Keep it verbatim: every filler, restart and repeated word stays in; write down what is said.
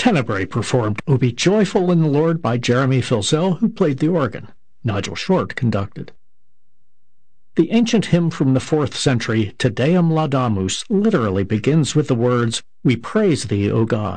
Tenebrae performed "O Be Joyful in the Lord" by Jeremy Filzel, who played the organ. Nigel Short conducted. The ancient hymn from the fourth century, Te Deum Laudamus, literally begins with the words, "We praise thee, O God."